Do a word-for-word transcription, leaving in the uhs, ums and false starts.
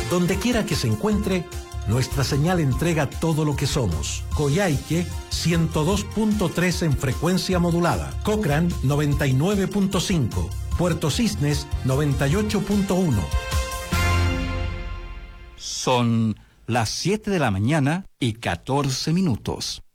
Donde quiera que se encuentre, nuestra señal entrega todo lo que somos. Coyhaique, ciento dos punto tres en frecuencia modulada. Cochrane, noventa y nueve punto cinco. Puerto Cisnes, noventa y ocho punto uno. Son las siete de la mañana y catorce minutos.